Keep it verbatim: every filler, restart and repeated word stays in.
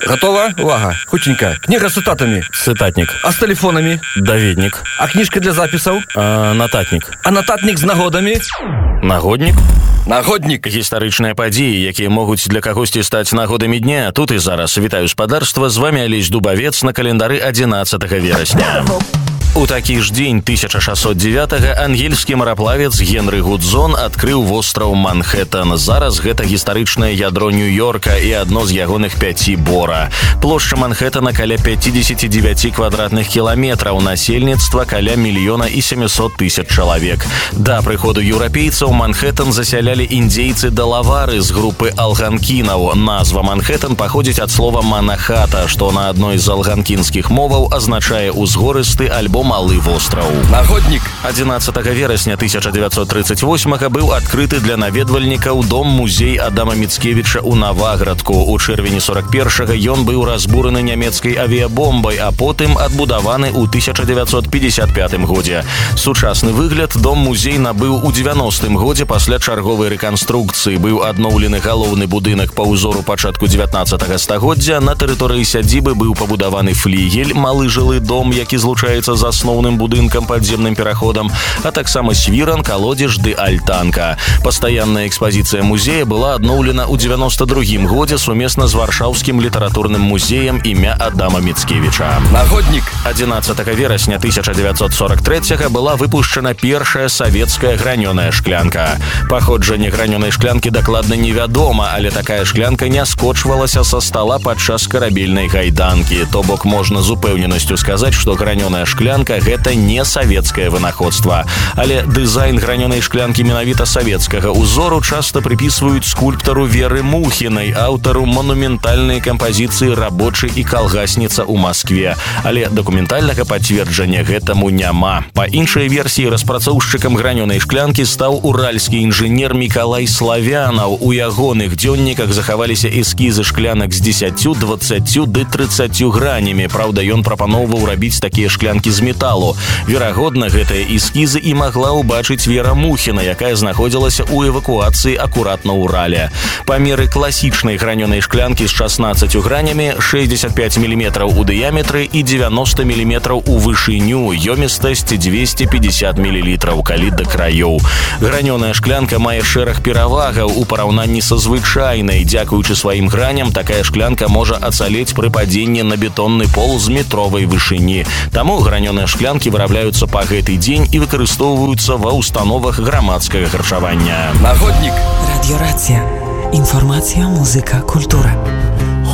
Готова? Увага. Хутенька. Книга с цитатами. Цытатнік. А с телефонами? Даведнік. А книжка для записаў? А, нататнік. А нататник с нагодами? Нагоднік. Нагоднік. Гістарычныя падзеі, якія могуць для кагосьці стаць нагодамі дня. Тут і зараз. Вітаю спадарства. З вами Алесь Дубавец на календары адзінаццатага верасня. У такі ж дзень тысяча шэсцьсот дзевятага ангельскі мараплавец Генры Гудзон адкрыў востраў Манхэттан. Зараз гэта гістарычнае ядро Нью-Йорка і адно з ягоных пяці бора. Плошча Манхэттана каля пятьдесят девять квадратных кіламетраў, насельніцтва каля мільёна і сямісот тысяч чалавек. Да прыходу еўрапейцаў Манхэттан засялялі індзейцы-далавары з групы алганкінаў. Назва Манхэттан паходзіць ад слова «манахата», што на адной з алганкінскіх моваў азначае «узгорысты» альбо «малы востраў». Нагоднік. адзінаццатага верасня тысяча дзевяцьсот тридцать восьмага быў адкрыты для наведвальнікаў дом-музей Адама Міцкевіча ў Наваградку. У чэрвені сорок першага ён быў разбураны нямецкай авіябомбай, а потым адбудаваны ў тысяча дзевяцьсот пятьдесят пятым годзе. Сучасны выгляд дом-музей набыў у дзевяностым годзе пасля чарговай рэканструкцыі. Быў адноўлены галоўны будынак па ўзору пачатку дзевятнаццатага стагоддзя. На тэрыторыі сядзібы быў пабудаваны флігель, малы жылы дом, які злучаецца з асноўным будынкам падземным пераходам, а таксама свіран, калодзеж ды альтанка. Пастаянная экспазіцыя музея была адноўлена ў дзевяноста другім годзе сумесна з варшаўскім літаратурным музеем імя Адама Міцкевіча. Нагоднік. адзінаццатага верасня тысяча дзевяцьсот сорок трэцяга была выпушчана першая савецкая гранёная шклянка. Паходжанне гранёнай шклянкі дакладна невядома, але такая шклянка не скочвалася са стала падчас карабельнай гайданкі. То бок можна з упэўненасцю сказаць, што гранёная шклянка гэта не савецкае вынаходства. Але дызайн гранёнай шклянкі менавіта савецкага ўзору часта прыпісваюць скульптару Веры Мухінай, аўтару манументальнай кампазіцыі «Рабочы і калгасніца» ў Маскве. Але дакументальнага пацверджання гэтаму няма. Па іншай версіі, распрацоўшчыкам гранёнай шклянкі стаў уральскі інжынер Мікалай Славянаў. У ягоных дзённіках захаваліся эскізы шклянак з дзесяццю, дваццаццю ды трыццаццю гранямі. Праўда, ён прапаноўваў рабіць такія шклянкі з металу. Верагодна, гэтыя эскізы і магла ўбачыць Вера Мухіна, якая знаходзілася ў эвакуацыі акурат на Урале. Памеры класічнай гранёнай шклянкі з шаснаццаццю гранямі, шэсцьдзесят пять міліметраў у дыяметры і дзевяноста міліметраў у вышыню, ёмістасць двести пятьдесят мілілітраў, калі да краёў. Гранёная шклянка мае шэраг перавагаў у параўнанні са звычайнай. Дзякуючы сваім граням, такая шклянка можа ацалець пры падзенні на бетонны пол з метровай вышыні. Таму гранёныя шклянкі вырабляюцца па гэты дзень і выкарыстоўваюцца ва ўстановах грамадскага харчавання. Нагоднік. Радіорацыя. Інфармацыя, музыка, культура.